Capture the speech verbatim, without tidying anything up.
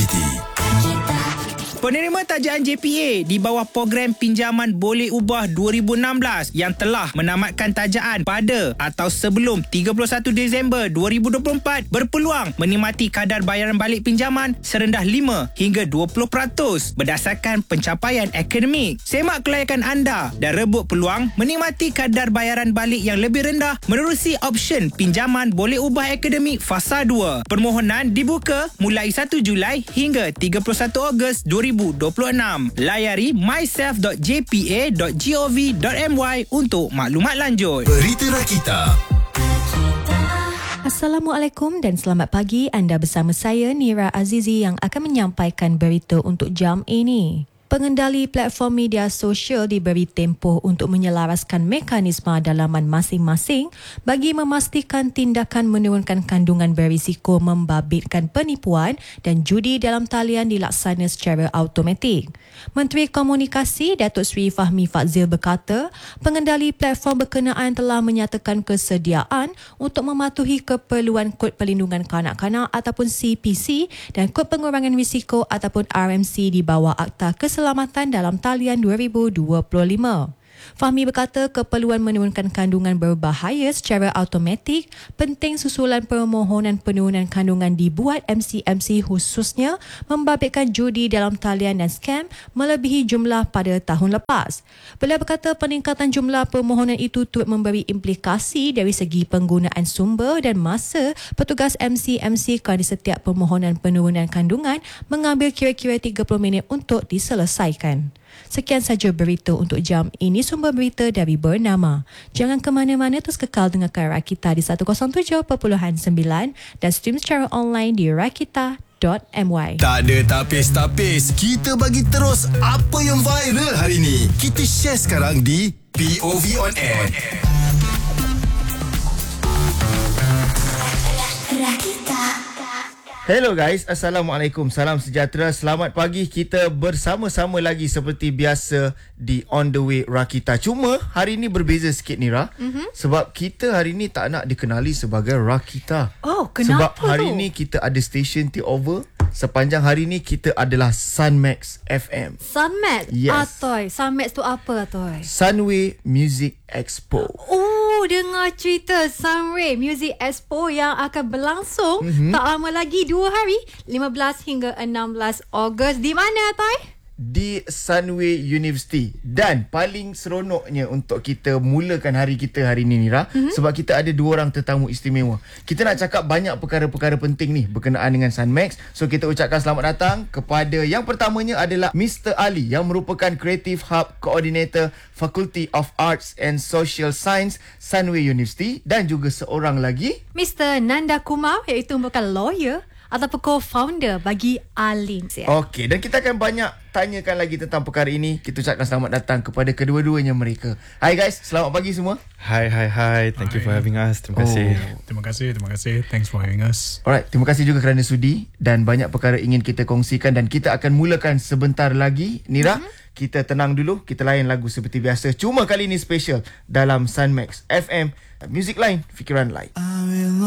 Realiti. Penerima tajaan J P A di bawah program pinjaman boleh ubah dua ribu enam belas yang telah menamatkan tajaan pada atau sebelum tiga puluh satu Disember dua ribu dua puluh empat berpeluang menikmati kadar bayaran balik pinjaman serendah lima hingga dua puluh peratus berdasarkan pencapaian akademik. Semak kelayakan anda dan rebut peluang menikmati kadar bayaran balik yang lebih rendah menerusi option pinjaman boleh ubah akademik fasa dua. Permohonan dibuka mulai satu Julai hingga tiga puluh satu Ogos dua ribu dua puluh enam. Layari myself dot j p a dot gov dot my untuk maklumat lanjut. Berita Rakita. Assalamualaikum dan selamat pagi. Anda bersama saya Nira Azizi yang akan menyampaikan berita untuk jam ini. Pengendali platform media sosial diberi tempoh untuk menyelaraskan mekanisme dalaman masing-masing bagi memastikan tindakan menurunkan kandungan berisiko membabitkan penipuan dan judi dalam talian dilaksana secara automatik. Menteri Komunikasi Datuk Seri Fahmi Fadzil berkata, pengendali platform berkenaan telah menyatakan kesediaan untuk mematuhi keperluan Kod Perlindungan Kanak-Kanak ataupun C P C dan Kod Pengurangan Risiko ataupun R M C di bawah Akta Keselamatan dalam talian dua ribu dua puluh lima. Fahmi berkata keperluan menurunkan kandungan berbahaya secara automatik penting susulan permohonan penurunan kandungan dibuat M C M C khususnya membabitkan judi dalam talian dan skam melebihi jumlah pada tahun lepas. Beliau berkata peningkatan jumlah permohonan itu turut memberi implikasi dari segi penggunaan sumber dan masa petugas M C M C kerana setiap permohonan penurunan kandungan mengambil kira-kira tiga puluh minit untuk diselesaikan. Sekian saja berita untuk jam ini. Sumber berita dari Bernama. Jangan ke mana-mana, terus kekal dengarkan Rakita di seratus tujuh perpuluhan sembilan dan stream secara online di rakita dot my. Tak ada tapis-tapis. Kita bagi terus apa yang viral hari ini. Kita share sekarang di P O V On Air. Rakita. Hello guys, Assalamualaikum, salam sejahtera, selamat pagi. Kita bersama-sama lagi seperti biasa di On The Way Rakita. Cuma hari ini berbeza sikit Nira, mm-hmm. sebab kita hari ini tak nak dikenali sebagai Rakita. Oh, kenapa Sebab hari ini kita ada stesen takeover. Sepanjang hari ini kita adalah Sunmax F M. Sunmax? Yes. Atoy, Sunmax tu apa Atoy? Sunway Music Expo. Oh, dengar cerita Sunway Music Expo yang akan berlangsung mm-hmm. tak lama lagi, dua hari, lima belas hingga enam belas Ogos. Di mana Atoy? Di Sunway University. Dan paling seronoknya untuk kita mulakan hari kita hari ni Nira, mm-hmm. sebab kita ada dua orang tetamu istimewa. Kita nak cakap banyak perkara-perkara penting ni berkenaan dengan Sunmax. So kita ucapkan selamat datang kepada yang pertamanya adalah Mister Ali yang merupakan Creative Hub Coordinator Faculty of Arts and Social Science Sunway University, dan juga seorang lagi Mister Nanda Kumar iaitu merupakan lawyer ataupun co-founder bagi Alim. Okey, dan kita akan banyak tanyakan lagi tentang perkara ini. Kita ucapkan selamat datang kepada kedua-duanya mereka. Hai guys, selamat pagi semua. Hai, hai, hai. Thank hi. you for having us. Terima kasih. Oh. Terima kasih, terima kasih. Thanks for having us. Alright, terima kasih juga kerana sudi dan banyak perkara ingin kita kongsikan dan kita akan mulakan sebentar lagi. Nira, mm-hmm. kita tenang dulu, kita layan lagu seperti biasa. Cuma kali ini special dalam Sunmax F M. Music lain, fikiran lain.